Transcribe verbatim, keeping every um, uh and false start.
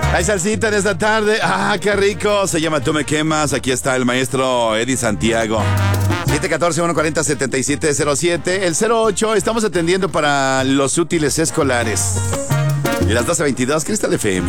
Hay salsita en esta tarde. ¡Ah, qué rico! Se llama Tú me quemas. Aquí está el maestro Eddie Santiago. siete uno cuatro, uno cuatro cero, siete siete cero siete. El cero ocho, estamos atendiendo para los útiles escolares. Y las doce veintidós, Cristal F M.